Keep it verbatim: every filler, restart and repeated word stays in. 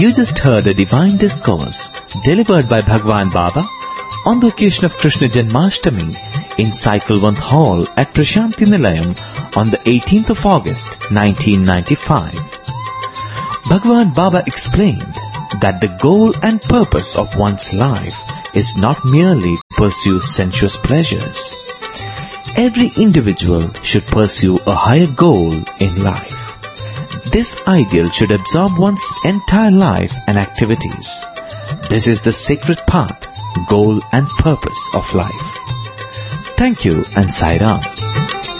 You just heard a divine discourse delivered by Bhagwan Baba on the occasion of Krishna Janmashtami in Cyclevant Hall at Prashanti Nilayam on the eighteenth of August nineteen ninety-five. Bhagwan Baba explained that the goal and purpose of one's life is not merely to pursue sensuous pleasures. Every individual should pursue a higher goal in life. This ideal should absorb one's entire life and activities. This is the sacred path, goal and purpose of life. Thank you and Sai Ram.